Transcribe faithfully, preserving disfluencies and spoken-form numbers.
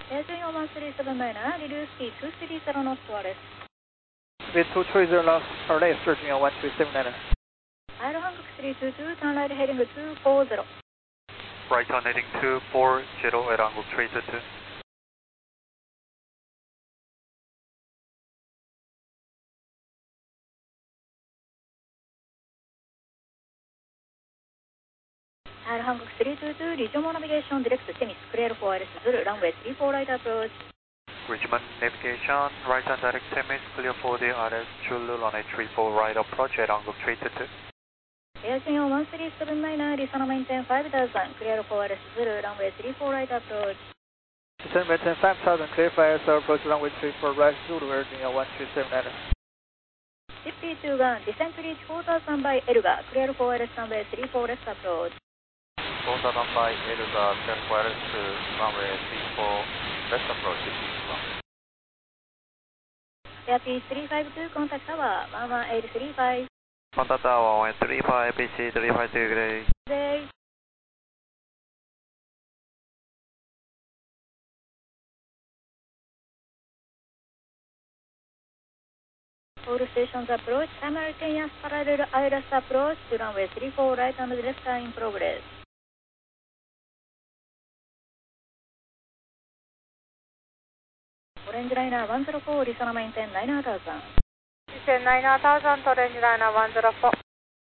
エアジェンよんいちさんなな、リリュースキーにさんさんノットワレス。 Bit two three zero left, or left, searching on one two seven nine. アイルハングさんにーに、turn right heading two four zero. Right on heading two four zero at Angle three two two. アイルハングさんにーに、regional navigation direct Temis, clear for Iris Zulu, runway three four right approach. Richmond navigation, right on direct Temis, clear for the R S Zulu runway three four right approach at Angle three two two. エアジェンよんいちさんなな、リサナメンテンごthousand, clear for Iris Zulu, runway three four right approach. Descend maintain five thousand, clear for I S R, approach runway three four right, Zulu, Virginia one two seven nine. G P two one, descent reach four thousand by Elga, clear for Iris runway three four left approach. four thousand by Elga, clear for I S runway three four left approach. Air P three five two, contact tower one one eight three five. Contact tower one one eight three five, P C three five two, good day. All stations approach, simultaneous parallel I R S approach to runway three four right and left in progress. Orange Liner one zero four, Lisa maintain nine thousand. Descend nine thousand, Orange Liner one zero four.